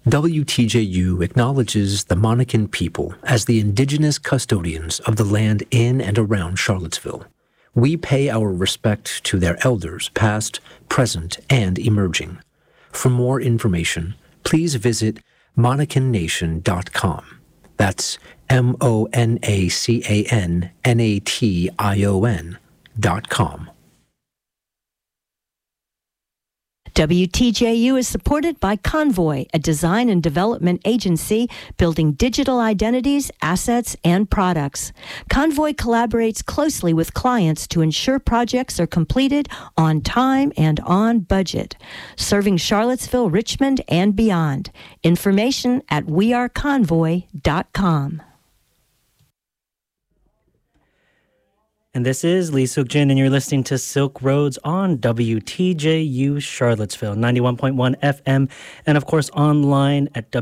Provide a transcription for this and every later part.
WTJU acknowledges the Monacan people as the indigenous custodians of the land in and around Charlottesville. We pay our respect to their elders, past, present, and emerging. For more information, please visit monacannation.com. That's MONACANNATION.com. WTJU is supported by Convoy, a design and development agency building digital identities, assets, and products. Convoy collaborates closely with clients to ensure projects are completed on time and on budget, serving Charlottesville, Richmond, and beyond. Information at weareconvoy.com. And this is Lee Suk-jin, and you're listening to Silk Roads on WTJU Charlottesville, 91.1 FM, and of course online at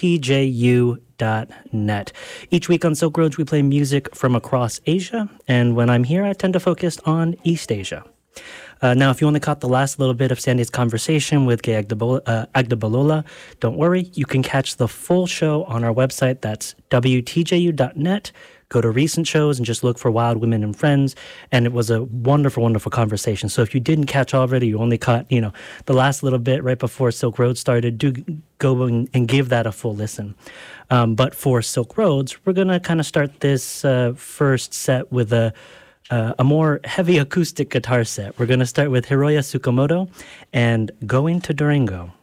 WTJU.net. Each week on Silk Roads, we play music from across Asia, and when I'm here, I tend to focus on East Asia. Now, if you only caught the last little bit of Sandy's conversation with Gay Agdabalola, don't worry, you can catch the full show on our website. That's WTJU.net. Go to recent shows and just look for Wild Women and Friends. And it was a wonderful, wonderful conversation. So if you didn't catch already, you only caught, the last little bit right before Silk Road started, do go and give that a full listen. But for Silk Roads, we're going to kind of start this first set with a more heavy acoustic guitar set. We're going to start with Hiroya Tsukamoto and Going to Durango.